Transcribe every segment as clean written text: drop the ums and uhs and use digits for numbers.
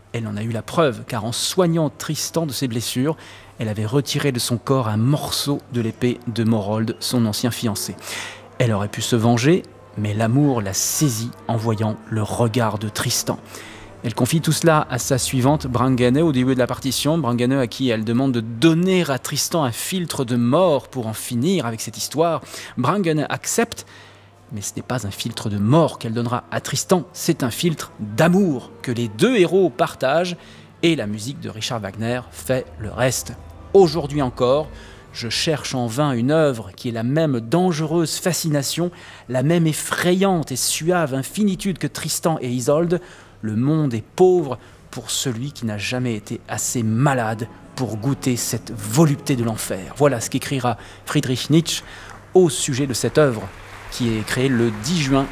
Elle en a eu la preuve, car en soignant Tristan de ses blessures, elle avait retiré de son corps un morceau de l'épée de Morold, son ancien fiancé. Elle aurait pu se venger, mais l'amour l'a saisie en voyant le regard de Tristan. Elle confie tout cela à sa suivante, Brangäne, au début de la partition. Brangäne, à qui elle demande de donner à Tristan un filtre de mort pour en finir avec cette histoire. Brangäne accepte, mais ce n'est pas un filtre de mort qu'elle donnera à Tristan, c'est un filtre d'amour que les deux héros partagent, et la musique de Richard Wagner fait le reste. Aujourd'hui encore, je cherche en vain une œuvre qui ait la même dangereuse fascination, la même effrayante et suave infinitude que Tristan et Isolde. Le monde est pauvre pour celui qui n'a jamais été assez malade pour goûter cette volupté de l'enfer. Voilà ce qu'écrira Friedrich Nietzsche au sujet de cette œuvre qui est créée le 10 juin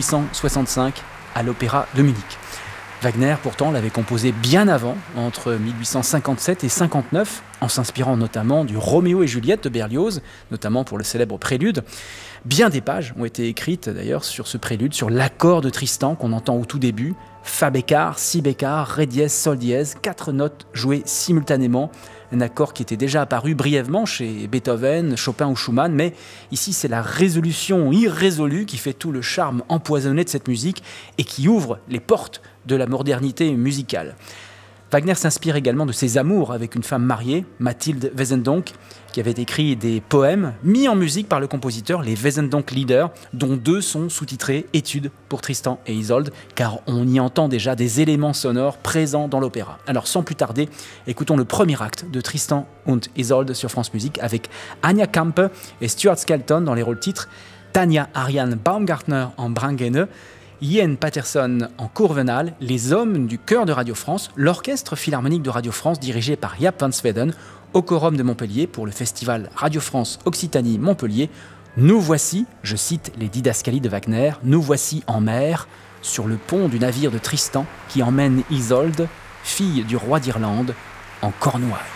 1865 à l'Opéra de Munich. Wagner, pourtant, l'avait composée bien avant, entre 1857 et 59, en s'inspirant notamment du Roméo et Juliette de Berlioz, notamment pour le célèbre prélude. Bien des pages ont été écrites d'ailleurs sur ce prélude, sur l'accord de Tristan qu'on entend au tout début, Fa bécard, Si bécard, Ré dièse, Sol dièse, 4 notes jouées simultanément, un accord qui était déjà apparu brièvement chez Beethoven, Chopin ou Schumann, mais ici c'est la résolution irrésolue qui fait tout le charme empoisonné de cette musique et qui ouvre les portes de la modernité musicale. Wagner s'inspire également de ses amours avec une femme mariée, Mathilde Wesendonck, qui avait écrit des poèmes mis en musique par le compositeur, les Wesendonck-Lieder, dont 2 sont sous-titrés « Études pour Tristan et Isolde », car on y entend déjà des éléments sonores présents dans l'opéra. Alors sans plus tarder, écoutons le premier acte de Tristan und Isolde sur France Musique avec Anya Kampe et Stuart Skelton dans les rôles titres, Tanja Ariane Baumgartner en Brangäne, Ian Patterson en Courvenal, les hommes du chœur de Radio France, l'orchestre philharmonique de Radio France dirigé par Jaap van Zweden, au Quorum de Montpellier pour le festival Radio France Occitanie Montpellier. Nous voici, je cite les didascalies de Wagner, nous voici en mer, sur le pont du navire de Tristan qui emmène Isolde, fille du roi d'Irlande, en Cornouailles.